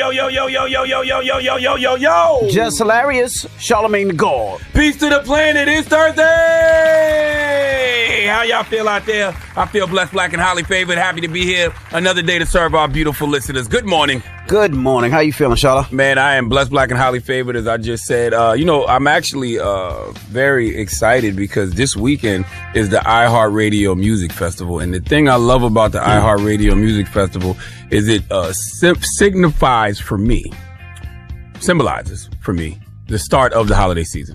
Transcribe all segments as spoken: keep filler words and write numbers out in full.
Yo, yo, yo, yo, yo, yo, yo, yo, yo, yo, yo, yo. Just hilarious. Charlamagne the God. Peace to the planet. It's Thursday. How y'all feel out there? I feel blessed, black, and highly favored. Happy to be here. Another day to serve our beautiful listeners. Good morning. Good morning. How you feeling, Charla? Man, I am blessed, black, and highly favored, as I just said. Uh, you know, I'm actually uh, very excited because this weekend is the iHeartRadio Music Festival. And the thing I love about the iHeartRadio Music Festival is it uh, sim- signifies for me, symbolizes for me, the start of the holiday season.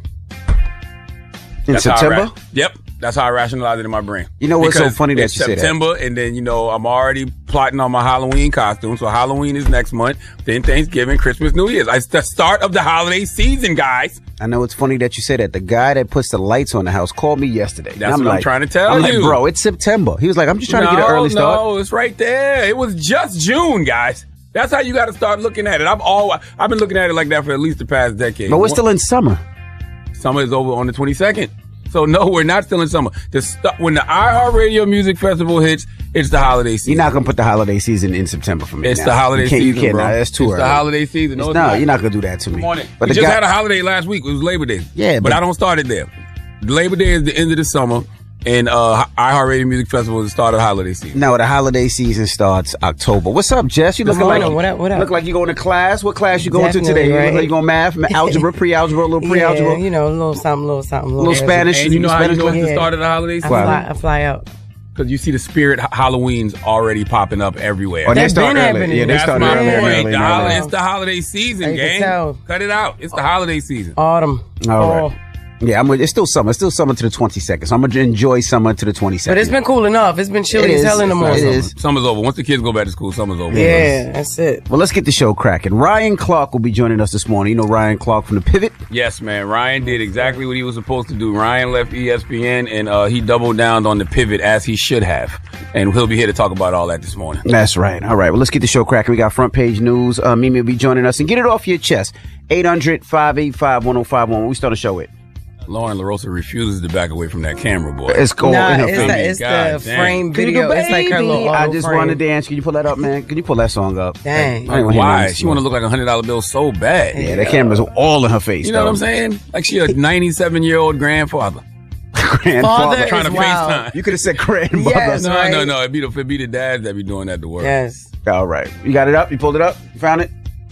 In That's how I September? ra- yep. That's how I rationalize it in my brain. You know what's so Because funny that it's you say that? September, and then, you know, I'm already plotting on my Halloween costume. So Halloween is next month. Then Thanksgiving, Christmas, New Year's. It's the start of the holiday season, guys. I know it's funny that you say that. The guy that puts the lights on the house called me yesterday. That's And I'm what I'm like, trying to tell I'm you. like, bro, it's September. He was like, I'm just trying no, to get an early start. No, it's right there. It was just June, guys. That's how you got to start looking at it. I've all I've been looking at it like that for at least the past decade. But we're still in summer. Summer is over on the twenty-second. So, no, we're not still in summer. The st- when the iHeartRadio Music Festival hits, it's the holiday season. You're not going to put the holiday season in September for me. It's now. the holiday you can't, season, you can't, bro. Nah, that's too it's early. the holiday season. No, It's it's no, not. you're not going to do that to me. Good morning. But we the just guy, had a holiday last week. It was Labor Day. Yeah, but, but- I don't start it there. Labor Day is the end of the summer, and uh, iHeartRadio Music Festival is the start of the holiday season. No, the holiday season starts October. What's up, Jess? You Good looking morning. like What up, what up? look like you going to class. What class you going Definitely, to today? You right? look like you going math, algebra, pre-algebra, a little pre-algebra, Yeah, you know, a little something, a little something, a little Spanish. And you know how you Spanish know it's the Yeah. start of the holiday I season? fly, I fly out. Because you see the spirit ha- Halloween's already popping up everywhere. Oh, they That's start been early. happening. Yeah, they That's start my early, Yeah. point. early, The early, holiday, early. it's the holiday season, You can gang. tell. Cut it out. It's the holiday season. Autumn. All fall. right. Yeah, I'm. It's still summer. It's still summer to the twenty-second. So I'm gonna enjoy summer to the twenty-second. But it's been cool enough. It's been chilly It as hell is. in the It morning. is. Summer's over. Once the kids go back to school, summer's over. Yeah, that's it. Well, let's get the show cracking. Ryan Clark will be joining us this morning. You know Ryan Clark from The Pivot. Yes, man. Ryan did exactly what he was supposed to do. Ryan left E S P N, and uh, he doubled down on The Pivot as he should have. And he'll be here to talk about all that this morning. That's right. All right. Well, let's get the show cracking. We got front page news. Uh, Mimi will be joining us and get it off your chest. eight hundred, five eight five, one oh five one. What we start the show with? Lauren LaRosa refuses to back away from that camera, boy. It's cold Nah, in her it's face. the, it's God the damn. frame Can you video. go, It's like her baby? little I auto just frame. want to dance. Can you pull that up, man? Can you pull that song up? Dang. I don't wanna hear Why? nothing. She want to look like a hundred dollar bill so bad. Yeah, that camera's all in her face. You know though. what I'm saying? Like she a ninety-seven year old grandfather. Grandfather. Father Trying to is wild. FaceTime. You could have said grandmother. Yes. No, right. no, no. It'd be the, it'd be the dads that be doing that to work. Yes. All right. You got it up? You pulled it up? You found it?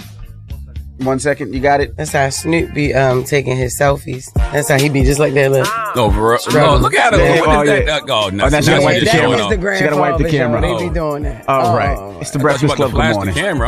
One second. You got it? That's how Snoop be um, taking his selfies. That's how he be just like that. Look. No, for real. No, look at her. Yeah. What Oh, is that? yeah. Uh, Oh, no. Oh, that's see, gotta that's wipe what the you're camera. showing He's the off. She gotta wipe the grandfather, camera. They Oh. be doing that. All Oh. right. It's the I thought you Breakfast about to Club. Good flash the morning. camera.